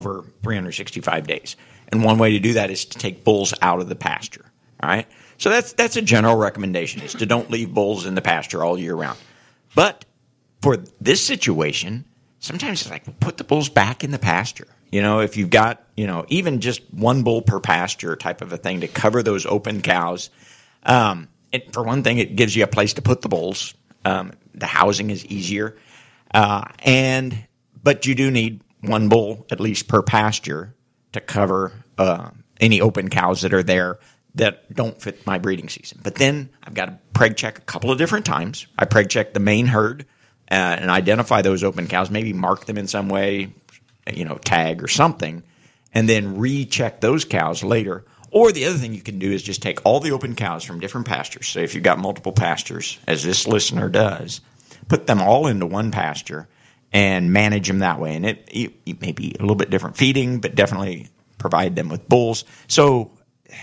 for 365 days. And one way to do that is to take bulls out of the pasture. All right. So that's a general recommendation, is to don't leave bulls in the pasture all year round. But for this situation, sometimes it's like, put the bulls back in the pasture. If you've got, even just one bull per pasture type of a thing to cover those open cows. For one thing, it gives you a place to put the bulls. The housing is easier. But you do need one bull at least per pasture to cover any open cows that are there that don't fit my breeding season. But then I've got to preg check a couple of different times. I preg check the main herd and identify those open cows, maybe mark them in some way, tag or something, and then recheck those cows later. Or the other thing you can do is just take all the open cows from different pastures. So if you've got multiple pastures, as this listener does, put them all into one pasture and manage them that way. And it may be a little bit different feeding, but definitely provide them with bulls. So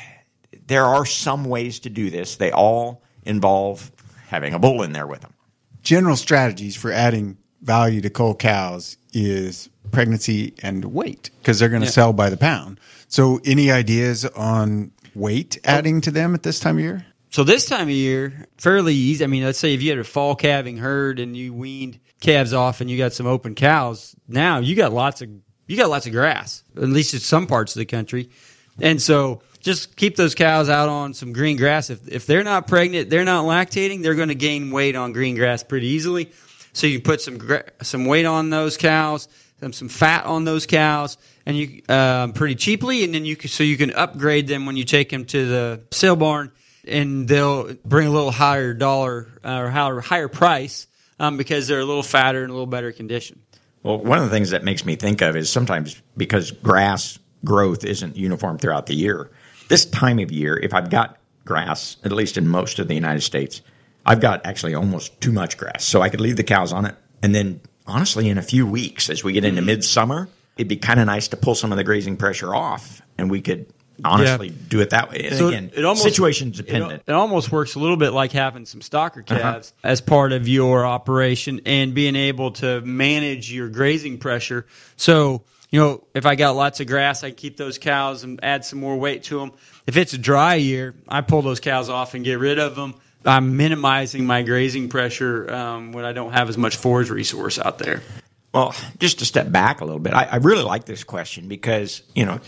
there are some ways to do this. They all involve having a bull in there with them. General strategies for adding value to cull cows is pregnancy and weight, because they're going to sell by the pound. So any ideas on weight adding to them at this time of year? So this time of year, fairly easy. I mean, let's say if you had a fall calving herd and you weaned calves off and you got some open cows, now you got lots of grass, at least in some parts of the country. And so just keep those cows out on some green grass. If they're not pregnant, they're not lactating, they're going to gain weight on green grass pretty easily. So you put some weight on those cows, some fat on those cows, and you pretty cheaply, and then you can upgrade them when you take them to the sale barn, and they'll bring a little higher dollar or higher price because they're a little fatter and a little better condition. Well, one of the things that makes me think of is sometimes because grass growth isn't uniform throughout the year, this time of year, if I've got grass, at least in most of the United States, I've got actually almost too much grass. So I could leave the cows on it, and then honestly, in a few weeks, as we get into midsummer, it'd be kind of nice to pull some of the grazing pressure off, and we could honestly do it that way. And so again, situation dependent. It almost works a little bit like having some stocker calves as part of your operation and being able to manage your grazing pressure. So, if I got lots of grass, I keep those cows and add some more weight to them. If it's a dry year, I pull those cows off and get rid of them. I'm minimizing my grazing pressure when I don't have as much forage resource out there. Well, just to step back a little bit, I really like this question because,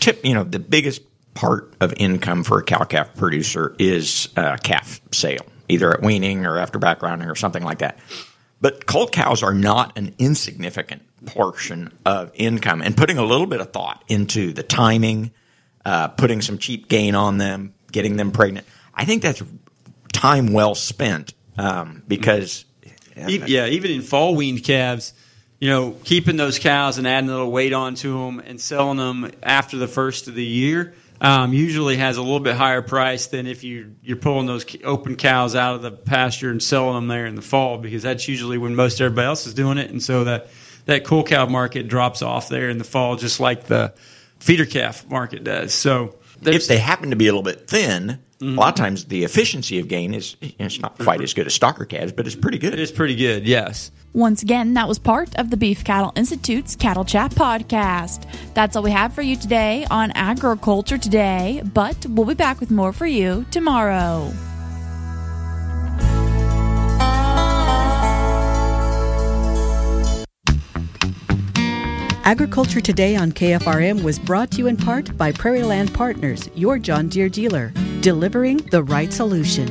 the biggest part of income for a cow-calf producer is calf sale, either at weaning or after backgrounding or something like that. But cull cows are not an insignificant portion of income, and putting a little bit of thought into the timing, putting some cheap gain on them, getting them pregnant, I think that's time well spent because even in fall weaned calves, keeping those cows and adding a little weight onto them and selling them after the first of the year usually has a little bit higher price than if you're pulling those open cows out of the pasture and selling them there in the fall, because that's usually when most everybody else is doing it, and so that cull cow market drops off there in the fall, just like the feeder calf market does. So if they happen to be a little bit thin, a lot of times the efficiency of gain is it's not quite as good as stocker calves, but it's pretty good. It is pretty good, yes. Once again, that was part of the Beef Cattle Institute's Cattle Chat podcast. That's all we have for you today on Agriculture Today, but we'll be back with more for you tomorrow. Agriculture Today on KFRM was brought to you in part by Prairie Land Partners, your John Deere dealer, delivering the right solution.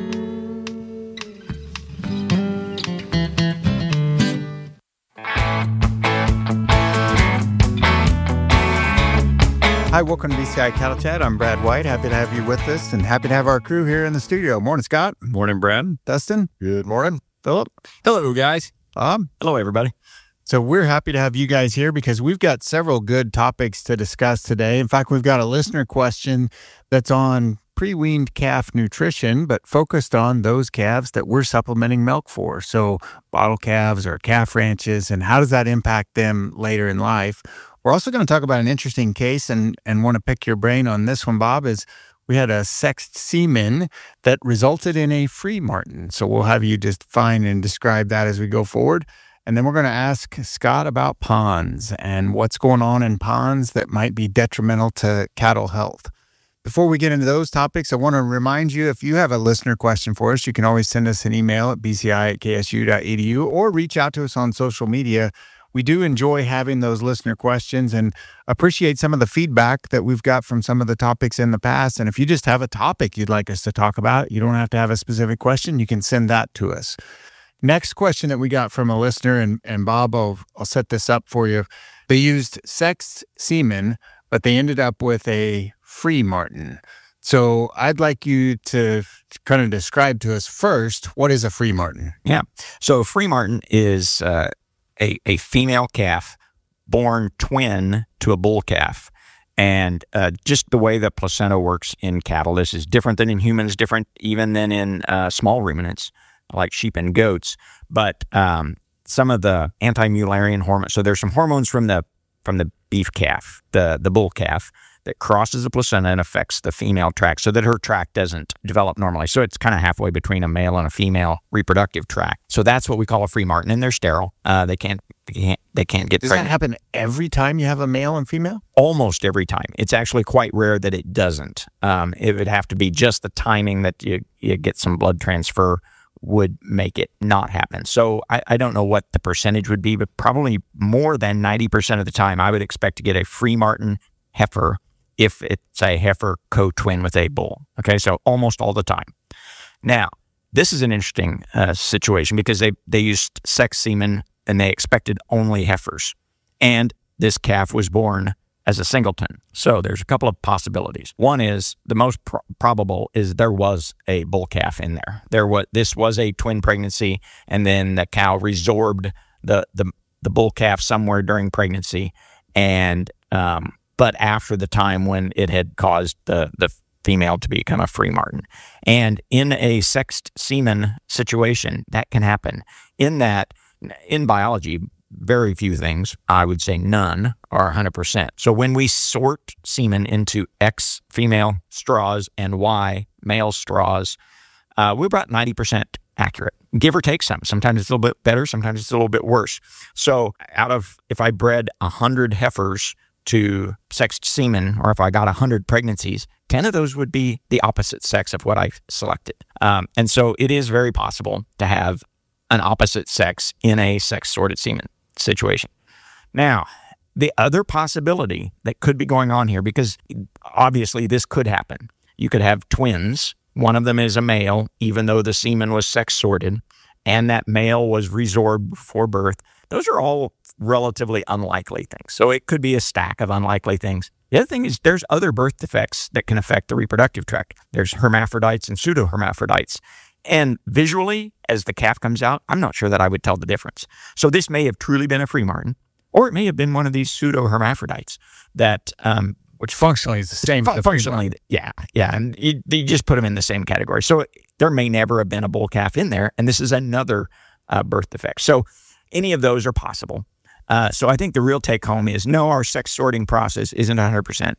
Hi, welcome to BCI Cattle Chat. I'm Brad White. Happy to have you with us and happy to have our crew here in the studio. Morning, Scott. Morning, Brad. Dustin. Good morning. Philip. Hello, guys. Hello, everybody. So we're happy to have you guys here because we've got several good topics to discuss today. In fact, we've got a listener question that's on pre-weaned calf nutrition, but focused on those calves that we're supplementing milk for. So bottle calves or calf ranches, and how does that impact them later in life? We're also going to talk about an interesting case and want to pick your brain on this one, Bob, is we had a sexed semen that resulted in a free marten. So we'll have you just define and describe that as we go forward. And then we're going to ask Scott about ponds and what's going on in ponds that might be detrimental to cattle health. Before we get into those topics, I want to remind you, if you have a listener question for us, you can always send us an email at bci@ksu.edu or reach out to us on social media. We do enjoy having those listener questions and appreciate some of the feedback that we've got from some of the topics in the past. And if you just have a topic you'd like us to talk about, you don't have to have a specific question. You can send that to us. Next question that we got from a listener, and Bob, I'll set this up for you. They used sexed semen, but they ended up with a free martin. So I'd like you to kind of describe to us first, what is a free martin? Yeah. So a free martin is a female calf born twin to a bull calf. And just the way the placenta works in cattle, this is different than in humans, different even than in small ruminants like sheep and goats. But some of the anti-mullerian hormones, so there's some hormones from the beef calf, the bull calf, that crosses the placenta and affects the female tract so that her tract doesn't develop normally. So it's kind of halfway between a male and a female reproductive tract. So that's what we call a free martin, and they're sterile. They can't get pregnant. Does that happen every time you have a male and female? Almost every time. It's actually quite rare that it doesn't. It would have to be just the timing that you get some blood transfer would make it not happen. So I don't know what the percentage would be, but probably more than 90% of the time I would expect to get a free martin heifer if it's a heifer co-twin with a bull. Okay, so almost all the time. Now, this is an interesting situation because they used sex semen and they expected only heifers. And this calf was born as a singleton. So there's a couple of possibilities. One is, the most probable is there was a bull calf in there. This was a twin pregnancy, and then the cow resorbed the bull calf somewhere during pregnancy, and but after the time when it had caused the female to become a free martin. And in a sexed semen situation, that can happen. In biology, very few things, I would say none, are 100%. So when we sort semen into X female straws and Y male straws, we're about 90% accurate, give or take some. Sometimes it's a little bit better, sometimes it's a little bit worse. So if I bred 100 heifers to sexed semen, or if I got 100 pregnancies, 10 of those would be the opposite sex of what I've selected. And so it is very possible to have an opposite sex in a sex-sorted semen situation. Now, the other possibility that could be going on here, because obviously this could happen, you could have twins. One of them is a male, even though the semen was sex-sorted, and that male was resorbed before birth. Those are all relatively unlikely things. So it could be a stack of unlikely things. The other thing is there's other birth defects that can affect the reproductive tract. There's hermaphrodites and pseudohermaphrodites. And visually, as the calf comes out, I'm not sure that I would tell the difference. So this may have truly been a free martin, or it may have been one of these pseudohermaphrodites that... which functionally is the same. Functionally, yeah. And you just put them in the same category. So there may never have been a bull calf in there, and this is another birth defect. So any of those are possible. So I think the real take home is no, our sex sorting process isn't 100%.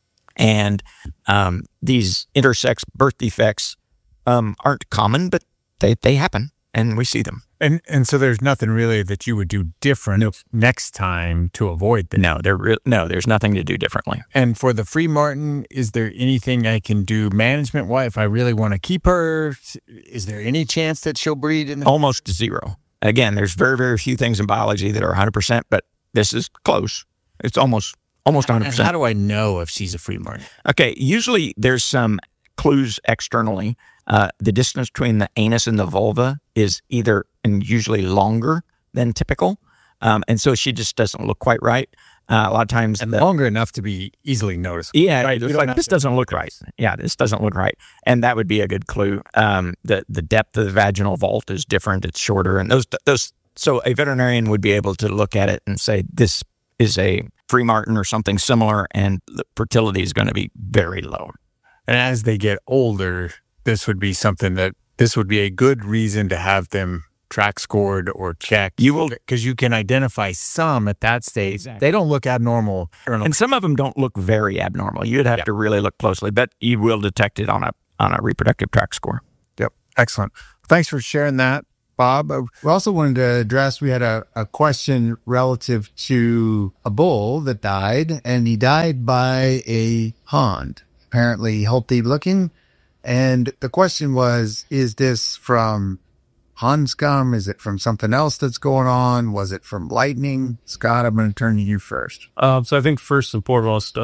And these intersex birth defects aren't common, but they happen and we see them. And so there's nothing really that you would do different next time to avoid that. No, there's nothing to do differently. And for the free martin, is there anything I can do management-wise if I really want to keep her? Is there any chance that she'll breed? Almost zero. Again, there's very, very few things in biology that are 100%, but this is close. It's almost 100%. And how do I know if she's a free martin? Okay, usually there's some clues externally. The distance between the anus and the vulva is either and usually longer than typical. And so she just doesn't look quite right. A lot of times. And longer enough to be easily noticeable. Yeah, right. This doesn't look right. Yeah, this doesn't look right. And that would be a good clue. The depth of the vaginal vault is different. It's shorter. And those. So a veterinarian would be able to look at it and say, this is a free martin or something similar, and the fertility is going to be very low. And as they get older, this would be a good reason to have them track scored or checked. You will, because you can identify some at that stage. Exactly. They don't look abnormal. And some of them don't look very abnormal. You'd have to really look closely, but you will detect it on a reproductive tract score. Yep. Excellent. Thanks for sharing that, Bob. We also wanted to address, we had a question relative to a bull that died, and he died by a pond, apparently healthy looking. And the question was, is this from pond scum? Is it from something else that's going on? Was it from lightning? Scott, I'm going to turn to you first. So I think first and foremost,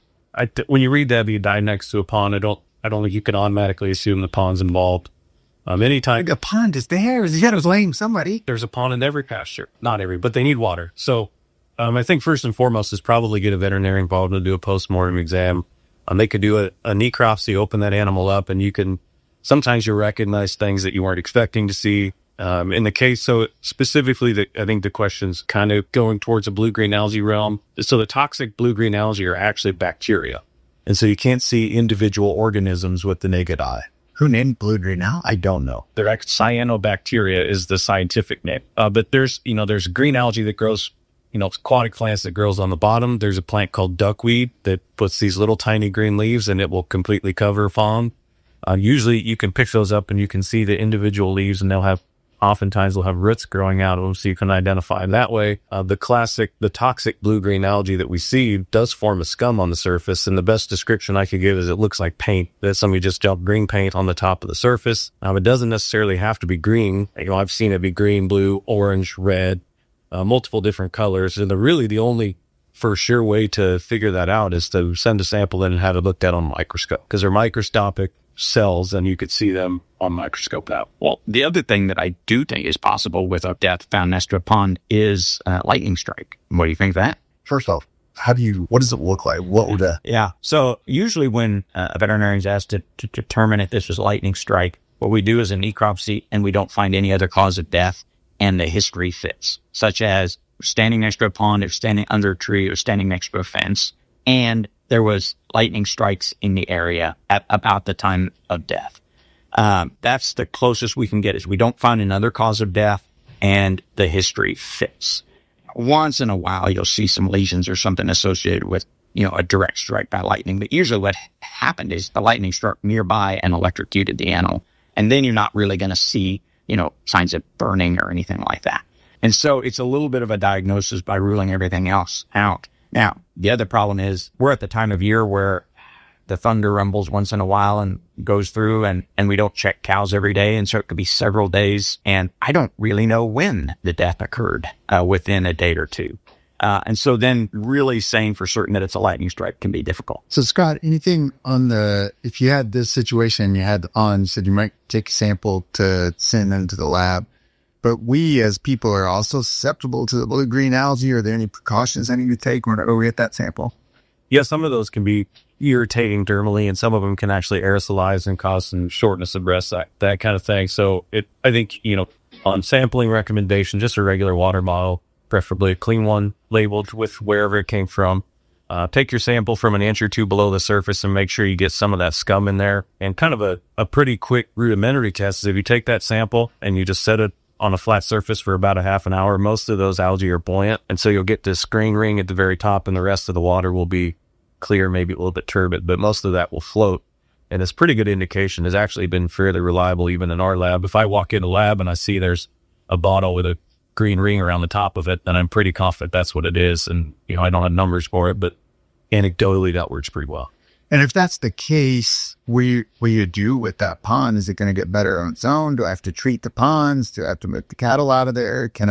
when you read that he died next to a pond, I don't think you can automatically assume the pond's involved. Anytime A pond is there. You got to blame somebody. there's a pond in every pasture, not every, but they need water. So I think first and foremost is probably get a veterinarian involved to do a postmortem exam. They could do a necropsy, open that animal up, and sometimes you recognize things that you weren't expecting to see. In the case, so specifically, I think the question's kind of going towards a blue-green algae realm. So the toxic blue-green algae are actually bacteria. And so you can't see individual organisms with the naked eye. Who named blue-green algae? I don't know. They're cyanobacteria is the scientific name. But there's green algae that grows, aquatic plants that grows on the bottom. There's a plant called duckweed that puts these little tiny green leaves and it will completely cover a pond. Usually you can pick those up and you can see the individual leaves, and oftentimes they'll have roots growing out of them, so you can identify them that way. The toxic blue-green algae that we see does form a scum on the surface, and the best description I could give is it looks like paint. That somebody just dumped green paint on the top of the surface. It doesn't necessarily have to be green. I've seen it be green, blue, orange, red, multiple different colors, and the only for sure way to figure that out is to send a sample in and have it looked at on a microscope, because they're microscopic cells and you could see them on microscope now. Well, the other thing that I do think is possible with a death found next to a pond is lightning strike. What do you think of that? First off, what does it look like? What would Yeah. So usually when a veterinarian is asked to determine if this was a lightning strike, what we do is a necropsy and we don't find any other cause of death and the history fits, such as standing next to a pond or standing under a tree or standing next to a fence, and there was lightning strikes in the area at about the time of death. That's the closest we can get, is we don't find another cause of death and the history fits. Once in a while, you'll see some lesions or something associated with, a direct strike by lightning. But usually what happened is the lightning struck nearby and electrocuted the animal. And then you're not really going to see, signs of burning or anything like that. And so it's a little bit of a diagnosis by ruling everything else out. Now, the other problem is we're at the time of year where the thunder rumbles once in a while and goes through, and we don't check cows every day. And so it could be several days. And I don't really know when the death occurred within a day or two. And so then really saying for certain that it's a lightning strike can be difficult. So, Scott, anything if you had this situation, you said you might take a sample to send into the lab, but we as people are also susceptible to the blue-green algae. Are there any precautions I need to take whenever we get that sample? Yeah, some of those can be irritating dermally, and some of them can actually aerosolize and cause some shortness of breath, that kind of thing. So I think, on sampling recommendation, just a regular water bottle, preferably a clean one, labeled with wherever it came from. Take your sample from an inch or two below the surface and make sure you get some of that scum in there. And kind of a pretty quick rudimentary test is if you take that sample and you just set it on a flat surface for about a half an hour, most of those algae are buoyant. And so you'll get this green ring at the very top, and the rest of the water will be clear, maybe a little bit turbid, but most of that will float. And it's pretty good indication. It's actually been fairly reliable even in our lab. If I walk in a lab and I see there's a bottle with a green ring around the top of it, then I'm pretty confident that's what it is. And, I don't have numbers for it, but anecdotally that works pretty well. And if that's the case, what do you do with that pond? Is it going to get better on its own? Do I have to treat the ponds? Do I have to move the cattle out of there? Can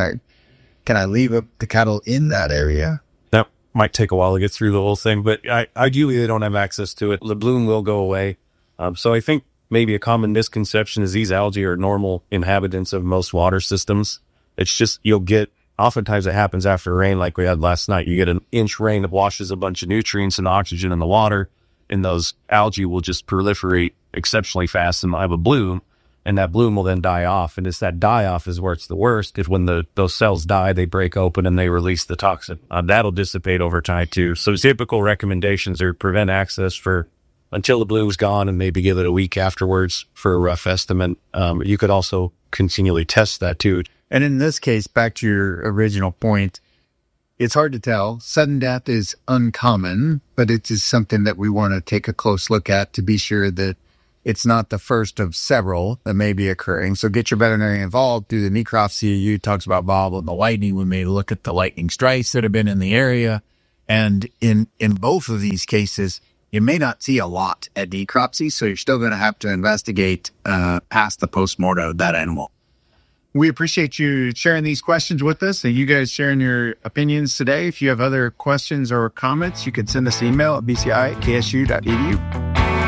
I leave the cattle in that area? That might take a while to get through the whole thing, but ideally they don't have access to it. The bloom will go away. So I think maybe a common misconception is these algae are normal inhabitants of most water systems. It's just oftentimes it happens after rain like we had last night. You get an inch rain that washes a bunch of nutrients and oxygen in the water, and those algae will just proliferate exceptionally fast and have a bloom, and that bloom will then die off. And it's that die off is where it's the worst. If when those cells die, they break open and they release the toxin. That'll dissipate over time too. So typical recommendations are prevent access until the bloom's gone, and maybe give it a week afterwards for a rough estimate. You could also continually test that too. And in this case, back to your original point, it's hard to tell. Sudden death is uncommon, but it is something that we want to take a close look at to be sure that it's not the first of several that may be occurring. So get your veterinarian involved through the Necroft CAU. Talks about Bob and the lightning. We may look at the lightning strikes that have been in the area. And in both of these cases, you may not see a lot at necropsy, so you're still going to have to investigate past the postmortem of that animal. We appreciate you sharing these questions with us and you guys sharing your opinions today. If you have other questions or comments, you can send us an email at bci@ksu.edu.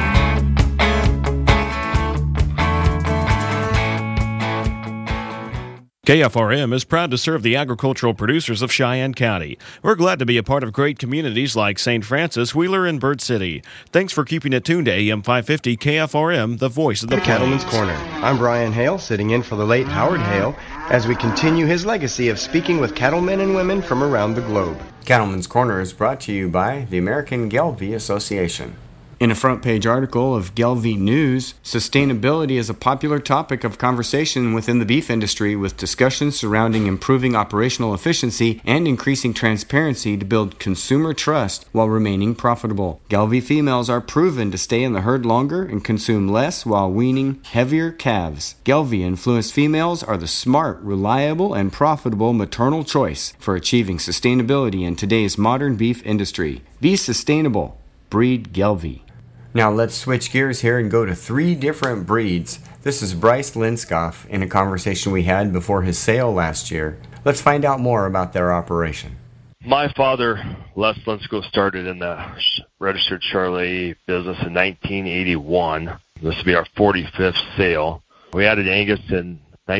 KFRM is proud to serve the agricultural producers of Cheyenne County. We're glad to be a part of great communities like St. Francis, Wheeler, and Bird City. Thanks for keeping it tuned to AM 550 KFRM, the voice of the Cattleman's Corner. I'm Brian Hale, sitting in for the late Howard Hale, as we continue his legacy of speaking with cattlemen and women from around the globe. Cattleman's Corner is brought to you by the American Gelbvieh Association. In a front-page article of Gelbvieh News, sustainability is a popular topic of conversation within the beef industry, with discussions surrounding improving operational efficiency and increasing transparency to build consumer trust while remaining profitable. Gelbvieh females are proven to stay in the herd longer and consume less while weaning heavier calves. Gelbvieh-influenced females are the smart, reliable, and profitable maternal choice for achieving sustainability in today's modern beef industry. Be sustainable. Breed Gelbvieh. Now let's switch gears here and go to 3 different breeds. This is Bryce Linskoff in a conversation we had before his sale last year. Let's find out more about their operation. My father, Les Linskoff, started in the registered Charolais business in 1981. This will be our 45th sale. We added Angus in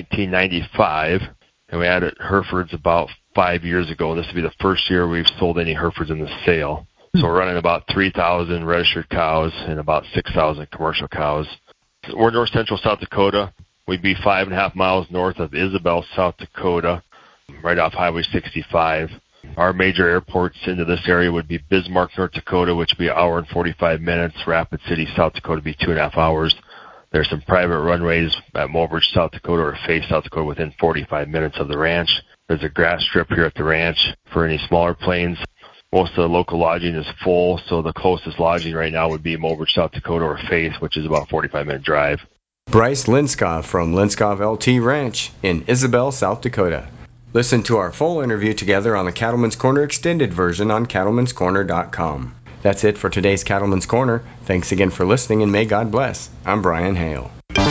1995, and we added Herefords about 5 years ago. This will be the first year we've sold any Herefords in the sale. So we're running about 3,000 registered cows and about 6,000 commercial cows. We're north central South Dakota. We'd be 5.5 miles north of Isabel, South Dakota, right off Highway 65. Our major airports into this area would be Bismarck, North Dakota, which would be 1 hour and 45 minutes. Rapid City, South Dakota would be 2.5 hours. There's some private runways at Mulbridge, South Dakota, or Faith, South Dakota, within 45 minutes of the ranch. There's a grass strip here at the ranch for any smaller planes. Most of the local lodging is full, so the closest lodging right now would be Mulbridge, South Dakota, or Faith, which is about a 45-minute drive. Bryce Linskoff from Linskoff LT Ranch in Isabel, South Dakota. Listen to our full interview together on the Cattleman's Corner extended version on cattleman'scorner.com. That's it for today's Cattleman's Corner. Thanks again for listening, and may God bless. I'm Brian Hale.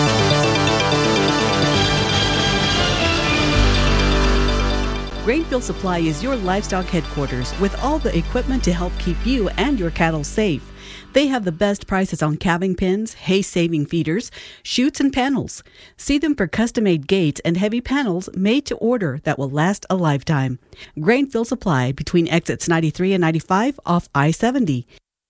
Grainfield Supply is your livestock headquarters with all the equipment to help keep you and your cattle safe. They have the best prices on calving pins, hay-saving feeders, chutes, and panels. See them for custom-made gates and heavy panels made to order that will last a lifetime. Grainfield Supply between exits 93 and 95 off I-70.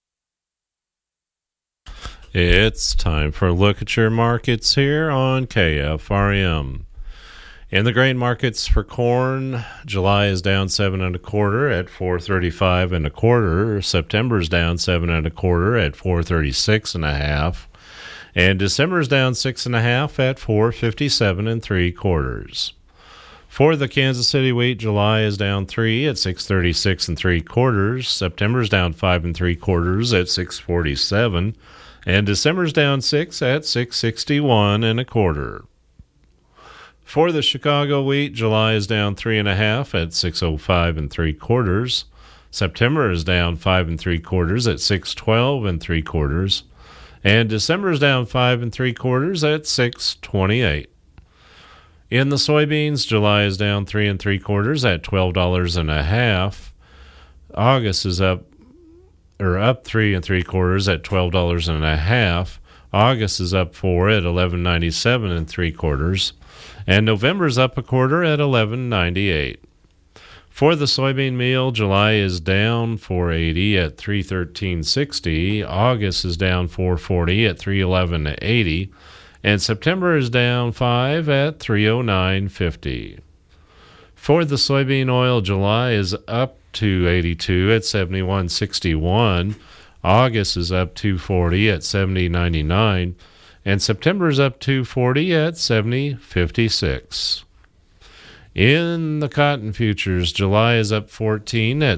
It's time for a look at your markets here on KFRM. In the grain markets for corn, July is down 7 1/4 at 435 1/4. September is down 7 1/4 at 436 1/2, and December is down 6 1/2 at 457 3/4. For the Kansas City wheat, July is down 3 at 636 3/4. September is down 5 3/4 at 647, and December is down 6 at 661 1/4. For the Chicago wheat, July is down 3 1/2 at 605 3/4. September is down 5 3/4 at 612 3/4, and December is down 5 3/4 at 628. In the soybeans, July is down 3 3/4 at $12 1/2. August is up 3 3/4 at $12 1/2. August is up 4 at $11.97 3/4. And November's up 1/4 at $11.98. For the soybean meal, July is down $4.80 at $313.60. August is down $4.40 at $311.80. And September is down $5 at $309.50. For the soybean oil, July is up $2.82 at $71.61. August is up $2.40 at $70.99. And September is up $2.40 at $70.56. In the cotton futures, July is up 14 at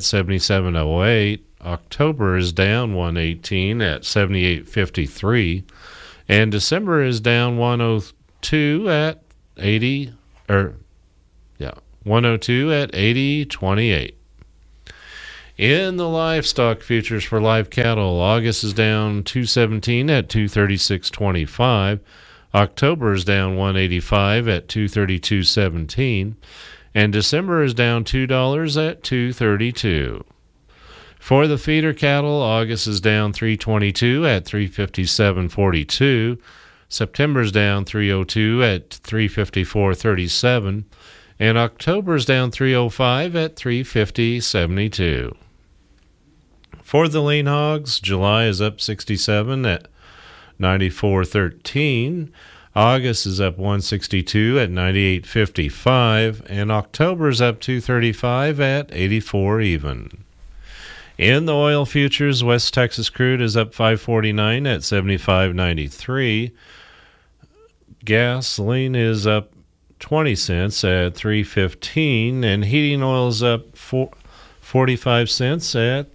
$77.08. October is down 118 at $78.53. And December is down 102 at 80.28. In the livestock futures for live cattle, August is down 217 at 236.25. October is down 185 at 232.17. And December is down $2 at 232. For the feeder cattle, August is down 322 at 357.42. September is down 302 at 354.37. And October is down 305 at 350.72. For the lean hogs, July is up 67 at 94.13. August is up 162 at 98.55, and October is up 235 at 84 even. In the oil futures, West Texas crude is up 5.49 at 75.93. Gasoline is up 20 cents at 3.15, and heating oil is up 45 cents at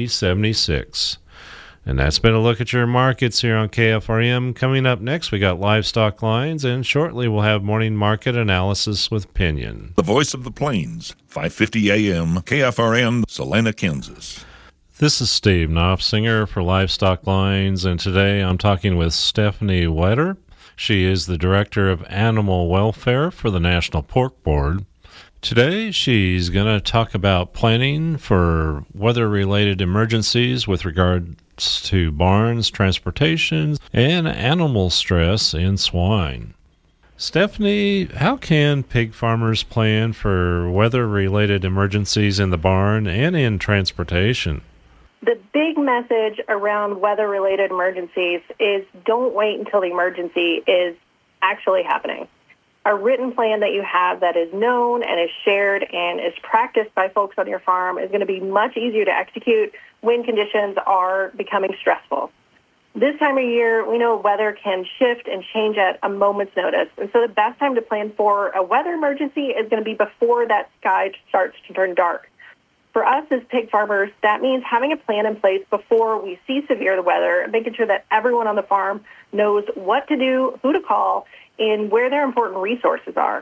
3.76. And that's been a look at your markets here on KFRM. Coming up next, we got livestock lines, and shortly we'll have morning market analysis with Pinion. The Voice of the Plains, 5:50 a.m., KFRM, Salina, Kansas. This is Steve Knopfsinger for Livestock Lines, and today I'm talking with Stephanie Wetter. She is the Director of Animal Welfare for the National Pork Board. Today, she's going to talk about planning for weather-related emergencies with regards to barns, transportation, and animal stress in swine. Stephanie, how can pig farmers plan for weather-related emergencies in the barn and in transportation? The big message around weather-related emergencies is don't wait until the emergency is actually happening. A written plan that you have that is known and is shared and is practiced by folks on your farm is going to be much easier to execute when conditions are becoming stressful. This time of year, we know weather can shift and change at a moment's notice. And so the best time to plan for a weather emergency is going to be before that sky starts to turn dark. For us as pig farmers, that means having a plan in place before we see severe weather and making sure that everyone on the farm knows what to do, who to call, and where their important resources are.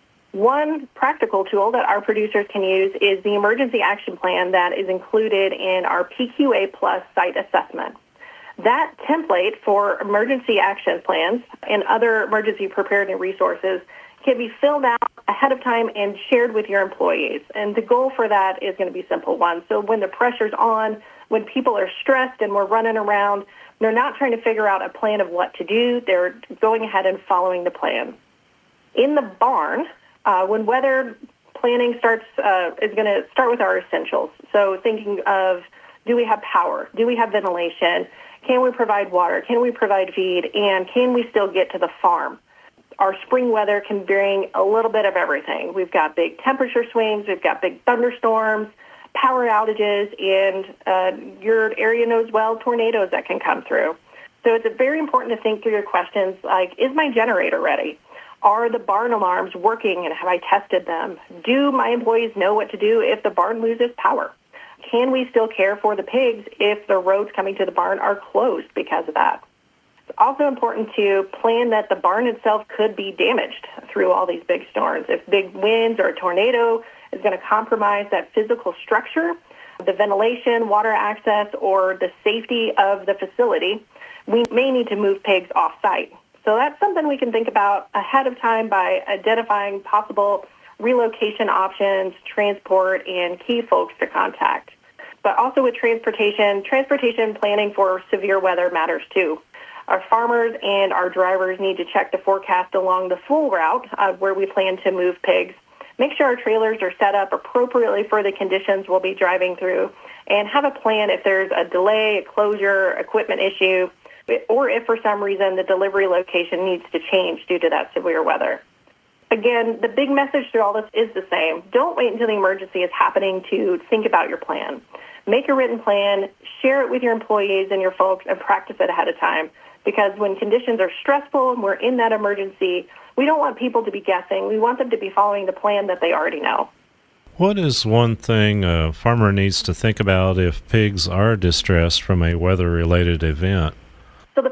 One practical tool that our producers can use is the emergency action plan that is included in our PQA Plus site assessment. That template for emergency action plans and other emergency preparedness resources can be filled out ahead of time and shared with your employees. And the goal for that is going to be a simple one. So when the pressure's on, when people are stressed and we're running around, they're not trying to figure out a plan of what to do. They're going ahead and following the plan. In the barn, when weather planning starts, is going to start with our essentials. So thinking of, do we have power? Do we have ventilation? Can we provide water? Can we provide feed? And can we still get to the farm? Our spring weather can bring a little bit of everything. We've got big temperature swings. We've got big thunderstorms, power outages, and your area knows well, tornadoes that can come through. So it's very important to think through your questions like, is my generator ready? Are the barn alarms working and have I tested them? Do my employees know what to do if the barn loses power? Can we still care for the pigs if the roads coming to the barn are closed because of that? It's also important to plan that the barn itself could be damaged through all these big storms. If big winds or a tornado is going to compromise that physical structure, the ventilation, water access, or the safety of the facility, we may need to move pigs off-site. So that's something we can think about ahead of time by identifying possible relocation options, transport, and key folks to contact. But also with transportation planning for severe weather matters too. Our farmers and our drivers need to check the forecast along the full route where we plan to move pigs. Make sure our trailers are set up appropriately for the conditions we'll be driving through, and have a plan if there's a delay, a closure, equipment issue, or if for some reason the delivery location needs to change due to that severe weather. Again, the big message through all this is the same. Don't wait until the emergency is happening to think about your plan. Make a written plan, share it with your employees and your folks, and practice it ahead of time. Because when conditions are stressful and we're in that emergency, we don't want people to be guessing. We want them to be following the plan that they already know. What is one thing a farmer needs to think about if pigs are distressed from a weather-related event? So the first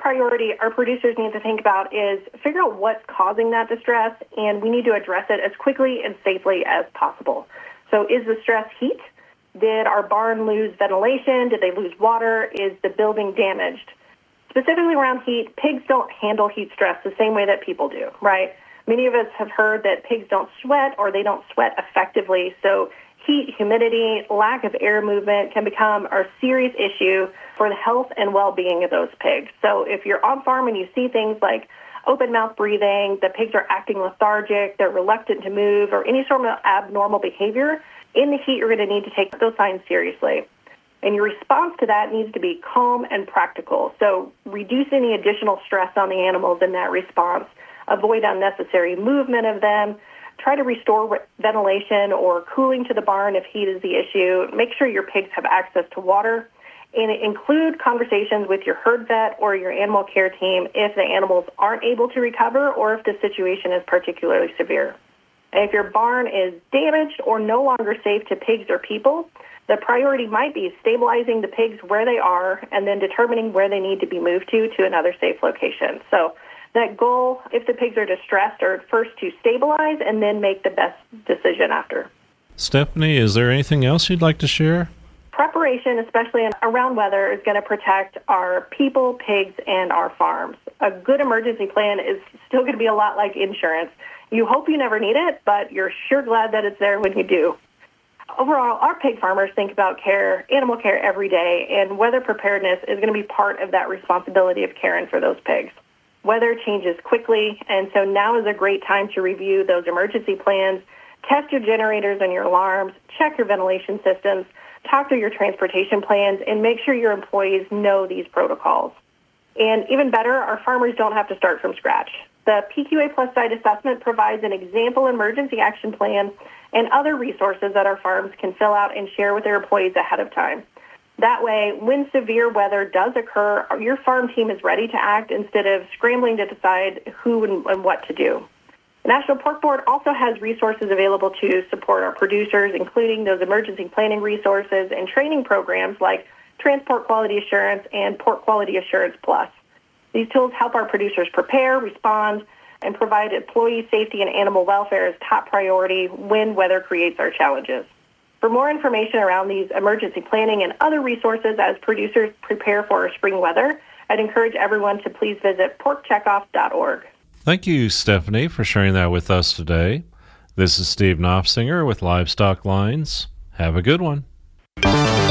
priority our producers need to think about is figure out what's causing that distress, and we need to address it as quickly and safely as possible. So is the stress heat? Did our barn lose ventilation? Did they lose water? Is the building damaged? Specifically around heat, pigs don't handle heat stress the same way that people do, right? Many of us have heard that pigs don't sweat or they don't sweat effectively. So heat, humidity, lack of air movement can become a serious issue for the health and well-being of those pigs. So if you're on farm and you see things like open mouth breathing, the pigs are acting lethargic, they're reluctant to move, or any sort of abnormal behavior, in the heat you're going to need to take those signs seriously. And your response to that needs to be calm and practical. So reduce any additional stress on the animals in that response. Avoid unnecessary movement of them. Try to restore ventilation or cooling to the barn if heat is the issue. Make sure your pigs have access to water. And include conversations with your herd vet or your animal care team if the animals aren't able to recover or if the situation is particularly severe. And if your barn is damaged or no longer safe to pigs or people, the priority might be stabilizing the pigs where they are and then determining where they need to be moved to another safe location. So that goal, if the pigs are distressed, are first to stabilize and then make the best decision after. Stephanie, is there anything else you'd like to share? Preparation, especially around weather, is going to protect our people, pigs, and our farms. A good emergency plan is still going to be a lot like insurance. You hope you never need it, but you're sure glad that it's there when you do. Overall, our pig farmers think about animal care every day, and weather preparedness is going to be part of that responsibility of caring for those pigs. Weather changes quickly, and so now is a great time to review those emergency plans, test your generators and your alarms, check your ventilation systems, talk through your transportation plans, and make sure your employees know these protocols. And even better, our farmers don't have to start from scratch. The PQA Plus site assessment provides an example emergency action plan and other resources that our farms can fill out and share with their employees ahead of time. That way, when severe weather does occur, your farm team is ready to act instead of scrambling to decide who and what to do. The National Pork Board also has resources available to support our producers, including those emergency planning resources and training programs like Transport Quality Assurance and Pork Quality Assurance Plus. These tools help our producers prepare, respond, and provide employee safety and animal welfare as top priority when weather creates our challenges. For more information around these emergency planning and other resources as producers prepare for our spring weather, I'd encourage everyone to please visit porkcheckoff.org. Thank you, Stephanie, for sharing that with us today. This is Steve Knopfsinger with Livestock Lines. Have a good one.